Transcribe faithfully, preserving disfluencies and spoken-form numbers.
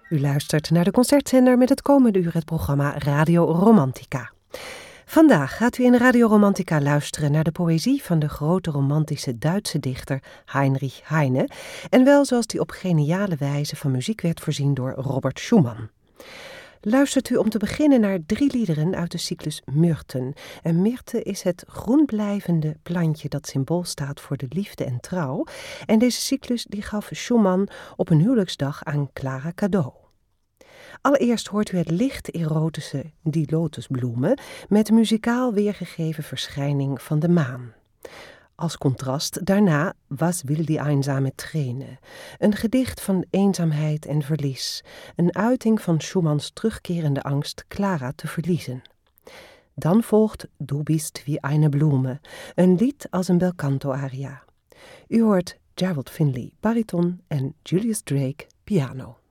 U luistert naar de concertzender met het komende uur het programma Radio Romantica. Vandaag gaat u in Radio Romantica luisteren naar de poëzie van de grote romantische Duitse dichter Heinrich Heine, en wel zoals die op geniale wijze van muziek werd voorzien door Robert Schumann. Luistert u om te beginnen naar drie liederen uit de cyclus Myrten. En Myrte is het groenblijvende plantje dat symbool staat voor de liefde en trouw. En deze cyclus die gaf Schumann op een huwelijksdag aan Clara cadeau. Allereerst hoort u het licht erotische Die Lotusbloemen met muzikaal weergegeven verschijning van de maan. Als contrast daarna Was will die einsame Träne, een gedicht van eenzaamheid en verlies, een uiting van Schumanns terugkerende angst Clara te verliezen. Dan volgt Du bist wie eine Blume, een lied als een belcanto-aria. U hoort Gerald Finley, bariton en Julius Drake, piano.